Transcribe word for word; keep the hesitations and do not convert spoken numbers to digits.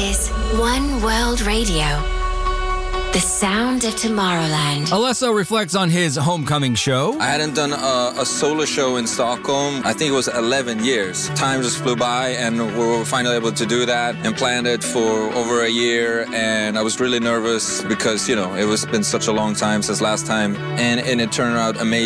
is One World Radio, the sound of Tomorrowland. Alesso reflects on his homecoming show. I hadn't done a, a solo show in Stockholm. I think it was eleven years. Time just flew by, and we were finally able to do that and planned it for over a year. And I was really nervous because, you know, it was been such a long time since last time. And, and it turned out amazing.